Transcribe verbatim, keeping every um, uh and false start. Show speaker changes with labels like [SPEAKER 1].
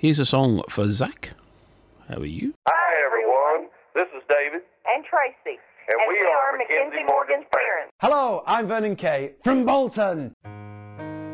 [SPEAKER 1] Here's a song for Zach. How are you?
[SPEAKER 2] Hi, everyone. This is David.
[SPEAKER 3] And Tracy.
[SPEAKER 2] And, and we, we are Mackenzie Morgan's parents.
[SPEAKER 4] Hello, I'm Vernon Kay from Bolton.